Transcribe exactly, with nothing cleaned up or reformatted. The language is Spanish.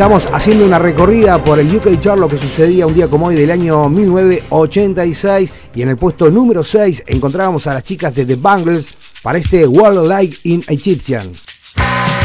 Estamos haciendo una recorrida por el U K Chart, lo que sucedía un día como hoy del año mil novecientos ochenta y seis, y en el puesto número seis encontrábamos a las chicas de The Bangles para este World Like in Egyptian.